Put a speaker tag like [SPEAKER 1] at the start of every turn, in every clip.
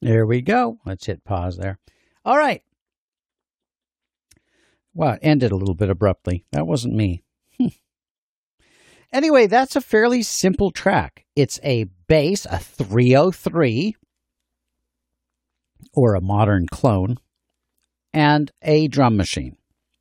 [SPEAKER 1] There we go. Let's hit pause there. All right. Well, it ended a little bit abruptly. That wasn't me. Anyway, that's a fairly simple track. It's a bass, a 303, or a modern clone, and a drum machine.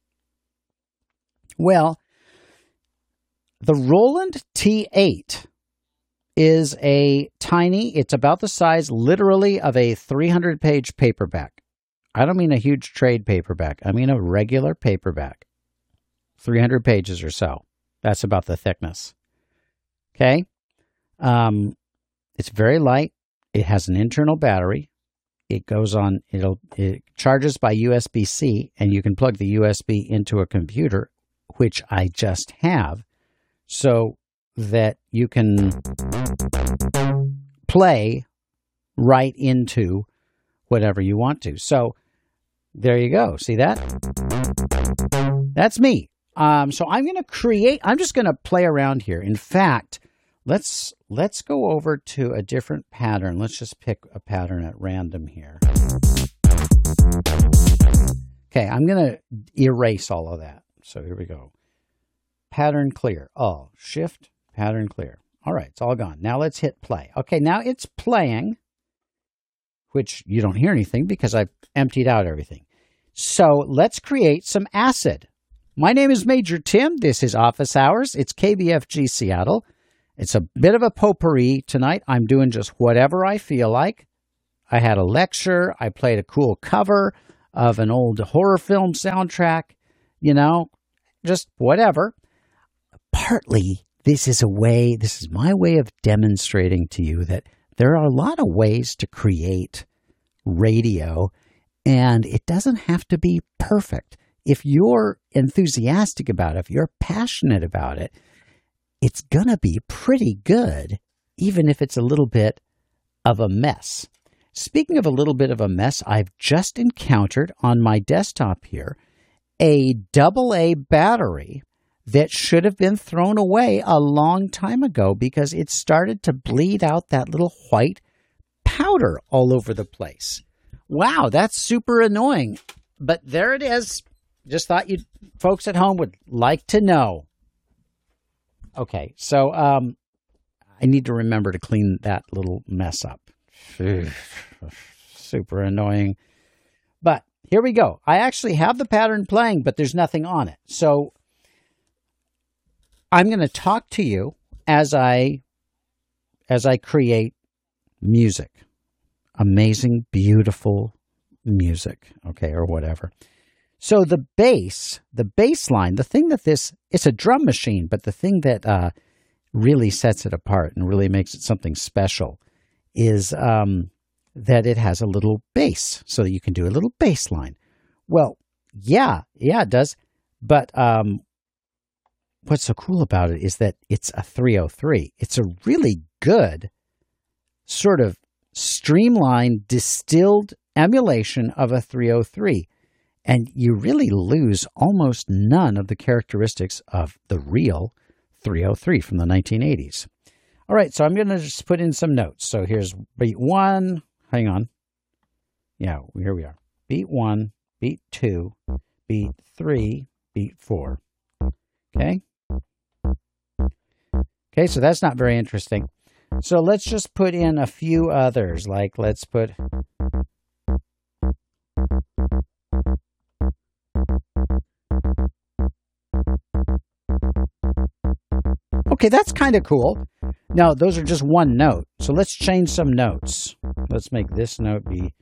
[SPEAKER 1] Well, the Roland T8 is it's about the size literally of a 300-page paperback. I don't mean a huge trade paperback. I mean a regular paperback. 300 pages or so. That's about the thickness. Okay? It's very light. It has an internal battery. It charges by USB-C, and you can plug the USB into a computer, which I just have, so that you can play right into whatever you want to. So there you go. See that? That's me. So I'm just going to play around here. In fact, let's go over to a different pattern. Let's just pick a pattern at random here. Okay, I'm going to erase all of that. So here we go. Pattern clear. Oh, shift, pattern clear. All right, it's all gone. Now let's hit play. Okay, now it's playing, which you don't hear anything because I've emptied out everything. So let's create some acid. My name is Major Tim. This is Office Hours. It's KBFG Seattle. It's a bit of a potpourri tonight. I'm doing just whatever I feel like. I had a lecture. I played a cool cover of an old horror film soundtrack. Just whatever. Partly, this is my way of demonstrating to you that there are a lot of ways to create radio, and it doesn't have to be perfect. If you're enthusiastic about it, if you're passionate about it, it's going to be pretty good, even if it's a little bit of a mess. Speaking of a little bit of a mess, I've just encountered on my desktop here a AA battery that should have been thrown away a long time ago because it started to bleed out that little white powder all over the place. Wow, that's super annoying. But there it is. Just thought you folks at home would like to know. Okay, so I need to remember to clean that little mess up. Super annoying. But here we go. I actually have the pattern playing, but there's nothing on it. So I'm going to talk to you as I create music. Amazing, beautiful music, okay, or whatever. So the bass line, the thing that it's a drum machine, but the thing that really sets it apart and really makes it something special is that it has a little bass, so that you can do a little bass line. Well, yeah, it does. But what's so cool about it is that it's a 303. It's a really good sort of streamlined, distilled emulation of a 303. And you really lose almost none of the characteristics of the real 303 from the 1980s. All right, so I'm going to just put in some notes. So here's beat 1. Hang on. Yeah, here we are. Beat 1, beat 2, beat 3, beat 4. Okay? Okay, so that's not very interesting. So let's just put in a few others. Like let's put... Okay, that's kind of cool. Now, those are just one note. So let's change some notes. Let's make this note be